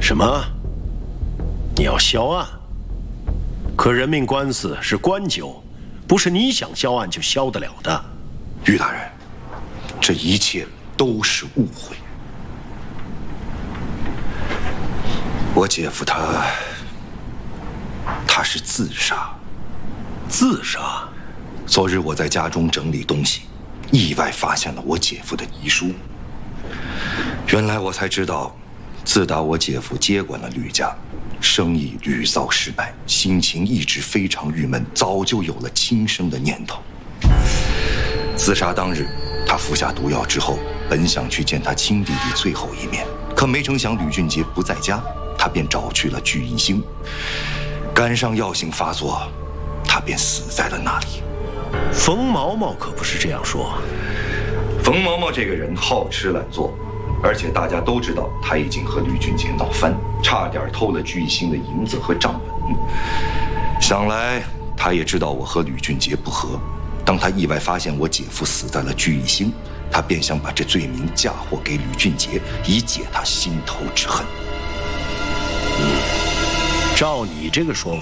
什么？你要销案？可人命官司是官纠，不是你想销案就销得了的。 于大人，这一切都是误会。我姐夫他是自杀。 自杀？ 昨日我在家中整理东西，意外发现了我姐夫的遗书。原来我才知道，自打我姐夫接管了吕家，生意屡遭失败，心情一直非常郁闷，早就有了轻生的念头。自杀当日，他服下毒药之后，本想去见他亲弟弟最后一面，可没成想吕俊杰不在家，他便找去了聚义兴。赶上药性发作，他便死在了那里。 冯毛毛可不是这样说。 冯毛毛这个人好吃懒做，而且大家都知道他已经和吕俊杰闹翻，差点偷了聚义兴的银子和账本。想来他也知道我和吕俊杰不和，当他意外发现我姐夫死在了聚义兴，他便想把这罪名嫁祸给吕俊杰，以解他心头之恨。 照你这个说法，